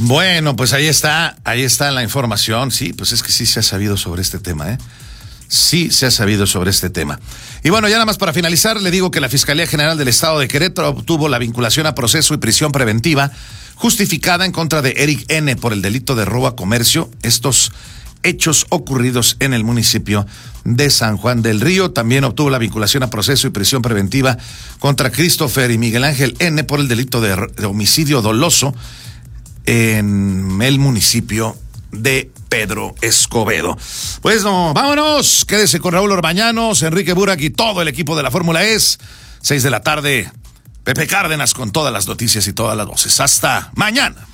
Bueno, pues ahí está la información. Sí, pues es que sí se ha sabido sobre este tema, ¿eh? Sí se ha sabido sobre este tema. Y bueno, ya nada más para finalizar, le digo que la Fiscalía General del Estado de Querétaro obtuvo la vinculación a proceso y prisión preventiva justificada en contra de Eric N. por el delito de robo a comercio. Estos hechos ocurridos en el municipio de San Juan del Río. También obtuvo la vinculación a proceso y prisión preventiva contra Christopher y Miguel Ángel N. por el delito de homicidio doloso en el municipio de Pedro Escobedo. Pues no, vámonos, quédese con Raúl Orbañanos, Enrique Burak y todo el equipo de la Fórmula E. 6 de la tarde, Pepe Cárdenas con todas las noticias y todas las voces. Hasta mañana.